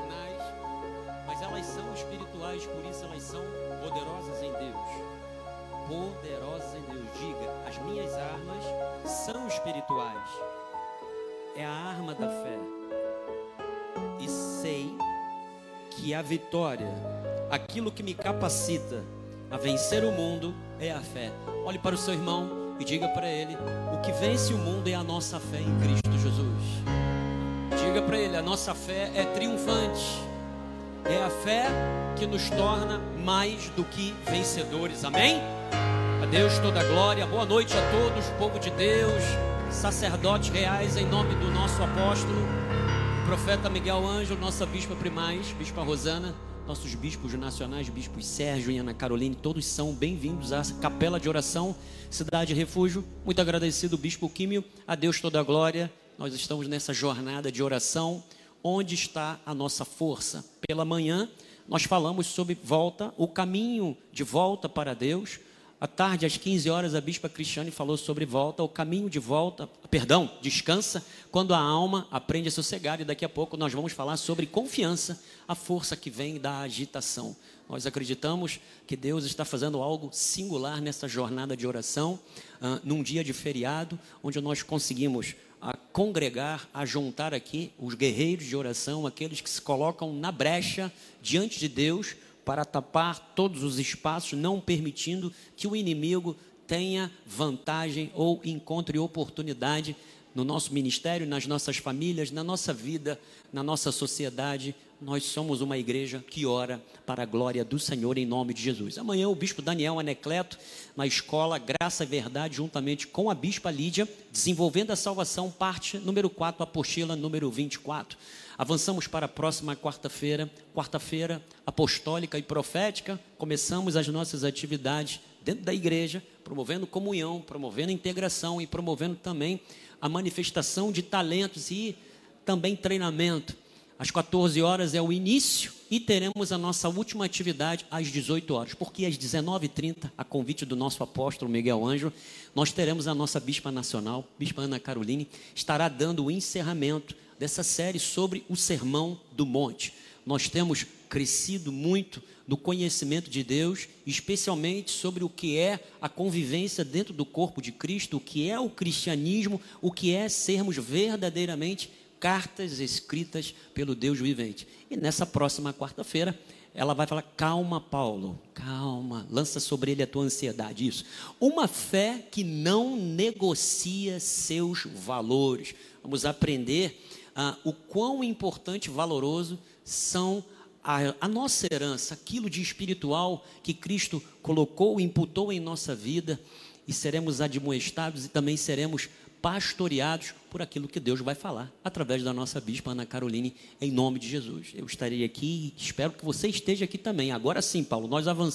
carnais, mas elas são espirituais, por isso elas são poderosas em Deus. Poderosas em Deus. Diga, as minhas armas são espirituais. É a arma da fé. E sei que a vitória, aquilo que me capacita a vencer o mundo, é a fé. Olhe para o seu irmão e diga para ele: o que vence o mundo é a nossa fé em Cristo Jesus. Diga para ele: a nossa fé é triunfante. É a fé que nos torna mais do que vencedores. Amém? A Deus toda a glória. Boa noite a todos, povo de Deus, sacerdotes reais, em nome do nosso apóstolo, o profeta Miguel Ângelo, nossa bispa primaz, bispa Rosana, nossos bispos nacionais, bispos Sérgio e Ana Caroline, todos são bem-vindos à capela de oração, Cidade Refúgio. Muito agradecido, bispo Químio. A Deus toda a glória. Nós estamos nessa jornada de oração. Onde está a nossa força? Pela manhã nós falamos sobre volta, o caminho de volta para Deus. À tarde, às 15 horas, a bispa Cristiane falou sobre volta, o caminho de volta, descansa, quando a alma aprende a sossegar. E daqui a pouco nós vamos falar sobre confiança, a força que vem da agitação. Nós acreditamos que Deus está fazendo algo singular nessa jornada de oração, num dia de feriado, onde nós conseguimos congregar, juntar aqui os guerreiros de oração, aqueles que se colocam na brecha diante de Deus, para tapar todos os espaços, não permitindo que o inimigo tenha vantagem ou encontre oportunidade no nosso ministério, nas nossas famílias, na nossa vida, na nossa sociedade. Nós somos uma igreja que ora para a glória do Senhor, em nome de Jesus. Amanhã o bispo Daniel Anecleto, na escola Graça e Verdade, juntamente com a bispa Lídia, desenvolvendo a salvação, parte número 4, apostila número 24. Avançamos para a próxima quarta-feira apostólica e profética. Começamos as nossas atividades dentro da igreja, promovendo comunhão, promovendo integração e promovendo também a manifestação de talentos e também treinamento. Às 14 horas é o início e teremos a nossa última atividade às 18 horas, porque às 19h30, a convite do nosso apóstolo Miguel Ângelo, nós teremos a nossa bispa nacional, bispa Ana Caroline, estará dando o encerramento dessa série sobre o Sermão do Monte. Nós temos crescido muito no conhecimento de Deus, especialmente sobre o que é a convivência dentro do corpo de Cristo, o que é o cristianismo, o que é sermos verdadeiramente cartas escritas pelo Deus vivente. E nessa próxima quarta-feira, ela vai falar: calma, Paulo, calma, lança sobre ele a tua ansiedade. Isso, uma fé que não negocia seus valores. Vamos aprender o quão importante e valoroso são a nossa herança, aquilo de espiritual que Cristo colocou, imputou em nossa vida, e seremos admoestados e também seremos pastoreados por aquilo que Deus vai falar através da nossa bispa Ana Caroline, em nome de Jesus. Eu estarei aqui e espero que você esteja aqui também. Agora sim, Paulo, nós avançamos.